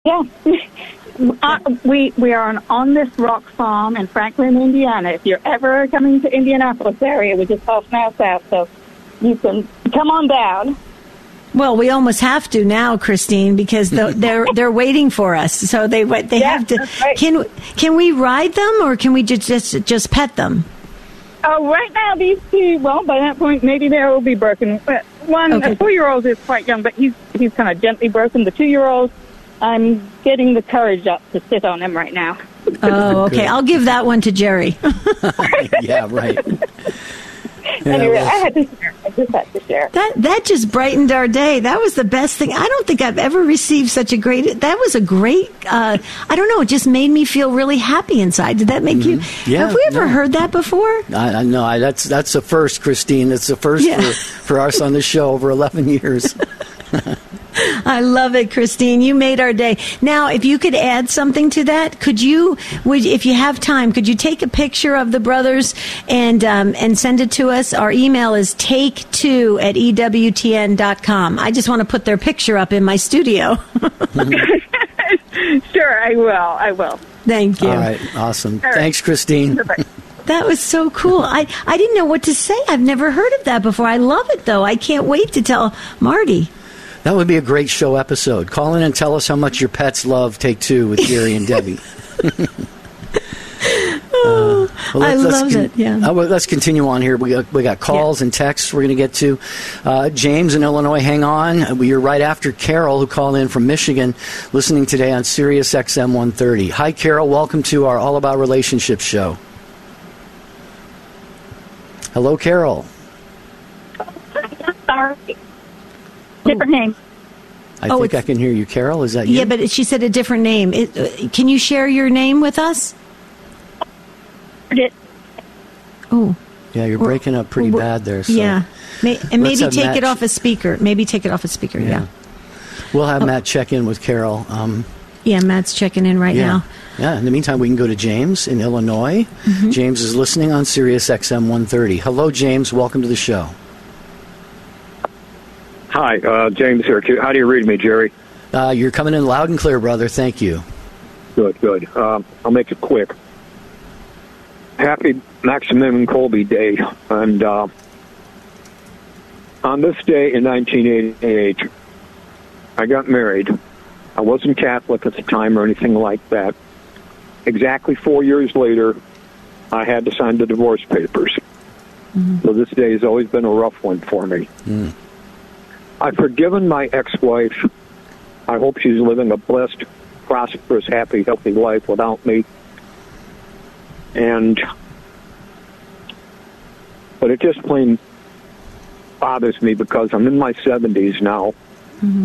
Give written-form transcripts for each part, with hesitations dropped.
Yeah. We are on this rock farm in Franklin, Indiana. If you're ever coming to Indianapolis area, we're just off now south, so you can come on down. Well, we almost have to now, Christine, because they're waiting for us. So they have to. Right. Can we ride them, or can we just pet them? Oh, right now these two. Well, by that point, maybe they will be broken. One, okay. A 4-year-old is quite young, but he's kind of gently broken. The 2-year-old, I'm getting the courage up to sit on him right now. Oh, okay. I'll give that one to Jerry. Yeah, right. Yeah, anyway, I just had to share. That just brightened our day. That was the best thing. I don't think I've ever received such a great. That was a great. I don't know. It just made me feel really happy inside. Did that make you? Yeah, have we ever heard that before? No, that's the first, Christine. That's the first for us on the show over 11 years. I love it, Christine. You made our day. Now, if you could add something to that, if you have time, could you take a picture of the brothers and send it to us? Our email is take2@ewtn.com. I just want to put their picture up in my studio. Sure, I will. Thank you. All right, awesome. All Thanks, right. Christine. That was so cool. I didn't know what to say. I've never heard of that before. I love it, though. I can't wait to tell Marty. That would be a great show episode. Call in and tell us how much your pets love Take Two with Jerry and Debbie. I love it. Yeah. Let's continue on here. We got calls and texts we're going to get to. James in Illinois, hang on. You're right after Carol, who called in from Michigan, listening today on Sirius XM 130. Hi, Carol. Welcome to our All About Relationships show. Hello, Carol. Sorry. Different name. I think I can hear you, Carol. Is that you? Yeah, but she said a different name. Can you share your name with us? Oh. Yeah, you're breaking up pretty bad there. So yeah. And maybe take Matt it off a speaker. Yeah. We'll have Matt check in with Carol. Yeah, Matt's checking in right now. Yeah, in the meantime, we can go to James in Illinois. Mm-hmm. James is listening on Sirius XM 130. Hello, James. Welcome to the show. Hi, James here. How do you read me, Jerry? You're coming in loud and clear, brother. Thank you. Good. I'll make it quick. Happy Maximilian Kolbe Day. And on this day in 1988, I got married. I wasn't Catholic at the time or anything like that. Exactly 4 years later, I had to sign the divorce papers. Mm-hmm. So this day has always been a rough one for me. Mm. I've forgiven my ex-wife. I hope she's living a blessed, prosperous, happy, healthy life without me. But it just plain bothers me because I'm in my 70s now. Mm-hmm.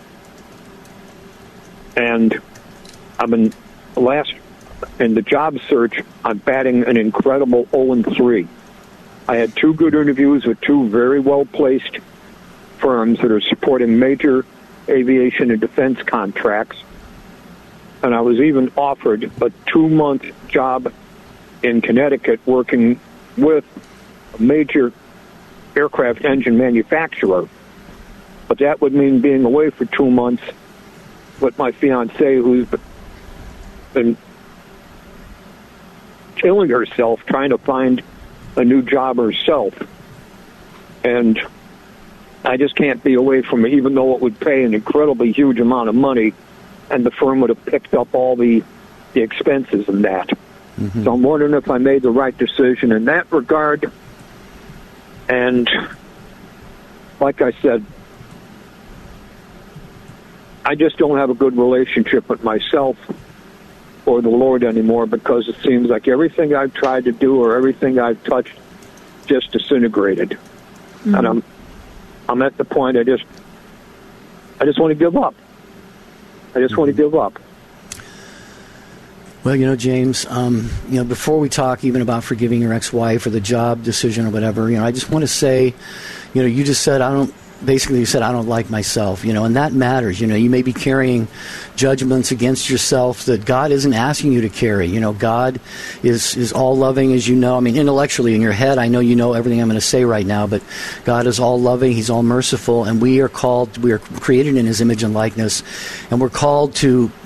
And I've been in the job search, I'm batting an incredible 0-3. I had 2 good interviews with 2 very well-placed firms that are supporting major aviation and defense contracts. And I was even offered a 2-month job in Connecticut working with a major aircraft engine manufacturer. But that would mean being away for 2 months with my fiancée, who's been killing herself trying to find a new job herself. And I just can't be away from it, even though it would pay an incredibly huge amount of money, and the firm would have picked up all the expenses and that. Mm-hmm. So I'm wondering if I made the right decision in that regard. And like I said, I just don't have a good relationship with myself or the Lord anymore, because it seems like everything I've tried to do or everything I've touched just disintegrated. Mm-hmm. And I'm at the point I just want to give up. Want to give up. Well, James, before we talk even about forgiving your ex-wife or the job decision or whatever, I just want to say, you just said, you said, I don't like myself, and that matters. You may be carrying judgments against yourself that God isn't asking you to carry. God is all loving, as you know. I mean, intellectually in your head, I know you know everything I'm going to say right now, but God is all loving. He's all merciful, and we are created in His image and likeness, and we're called to